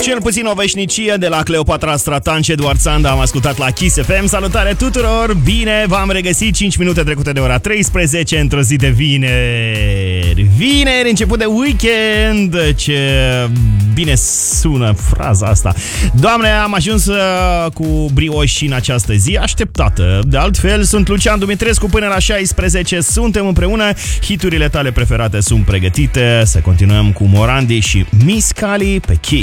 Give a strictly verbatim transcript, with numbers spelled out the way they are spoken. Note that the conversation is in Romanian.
Cel puțin o veșnicie de la Cleopatra Stratan și Eduard Sanda am ascultat la Kiss F M. Salutare tuturor! Bine v-am regăsit cinci minute trecute de ora treisprezece într-o zi de vineri. Vineri, început de weekend. Ce bine sună fraza asta. Doamne, am ajuns uh, cu brioși în această zi așteptată. De altfel, sunt Lucian Dumitrescu până la șaisprezece. Suntem împreună. Hiturile tale preferate sunt pregătite. Să continuăm cu Morandi și Miss Cali pe Kiss.